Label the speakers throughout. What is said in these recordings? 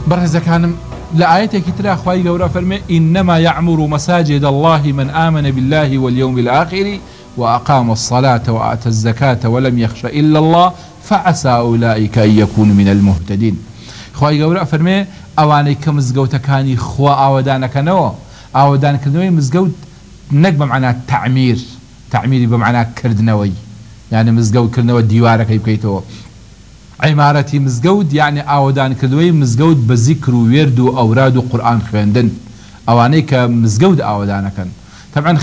Speaker 1: بەڕێزەکانم لآياتك ترى خواهي قورا فرمي إنما يعمر مساجد الله من آمن بالله واليوم الآخر وأقام الصلاة وآتى الزكاة ولم يخش إلا الله فعسى أولئك أن يكونوا من المهتدين. خواهي قورا فرمي أواني كمزقوت كاني خوا آودانك نوا آودانك نوي مزقوت نقب معنى تعمير بمعنى كردنوي يعني مزقوت كردنوي ديوارك يبكيتو عمارتي مزقود يعني آودان كدوي مزقود بذكر وورد وأوراد وقرآن خواندن أوانيك مزقود آودانا كان طبعا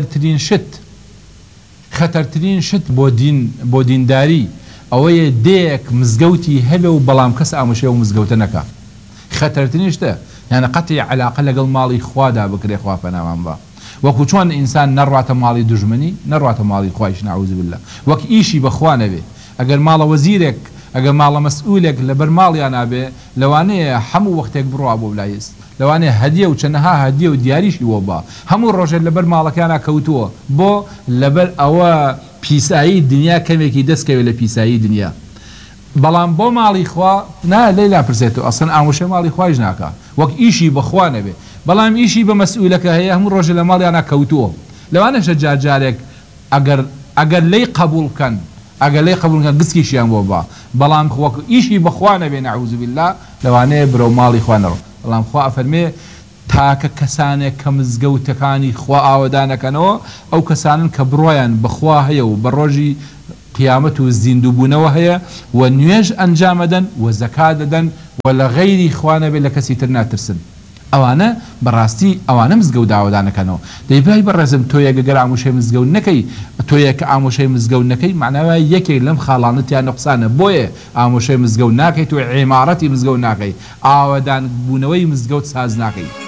Speaker 1: خطرترين شت بودين داري أوي ديك مزقوتي هبه وبلام كس آمشي ومزقوتنكا خطرترين شت يعني قطع علاقة لقل مالي خوادا بكري خوافنا مانبا وكو چون إنسان نروات مالي دجمني نروات مالي خوايش نعوذ بالله وك إيشي بخوانا به أقل مال وزيرك اگر ماڵە مەسئولێک لەبەر ماڵیان نابێ لەوانەیە هەموو وەختێک بڕوا بۆ بلایست لەوانەیە هەدیە و چەندەها هەدیە و دیاریشی وە بە هەموو ڕۆژێک لەبەر ماڵەکانە کەوتووە بۆ لەبەر ئەوە پیسایی دنیا کەمێکی دەستکەوێت لە پیسایی دنیا بەڵام بۆ ماڵی خوا نا لەیلا پرسێتەوە ئەسڵەن ئامۆژەی ماڵی خوایش ناکە وەک ئیشی بەخوا نەبێ بەڵام ئیشی بە مەسئولەکە هەیە هەموو ڕۆژێ لە ماڵیانە کەوتووە لەوانەشە جارجارێک ئەگەر لەی قبول بکەن ئەگەر لەی قبول بکەن گسکیشیان بۆ بە بەڵام وەک ئیشی بەخوا نەبێ نەعوذ بالله لەوانەیە برەو ماڵی خوا نەڕۆ بەڵام خوا ئەفەرمێ تاکە کەسانێک کە مزگەوتەکانی خوا ئاوەدانەکەنەوە ئەو کەسانن کە بڕۆیان بەخوا هەیە و بە ڕۆژی قیامەت و زیندووبوونەوە هەیە و نوێژ ئەنجامەدەن و زەکات دەدەن و لە غەیری خوا نەبێ لە کەسی تر ناترسن ئەوانە بەڕاستی ئەوانە مزگەوت داوادانەکەنەوە دەیبای بەڕێزم تۆ یەگەگەر ئامۆژەی مزگەوت نەکەی تۆ یەکە ئامۆژەی مزگەوت نەکەی معناوە یەکێک لەم خاڵانەتیان نقصانە بۆیە ئامۆژەی مزگەوت ناکەیت و عیمارەتی مزگەوت ناکەی ئاوەدان بوونەوەی مزگەوت ساز ناکەی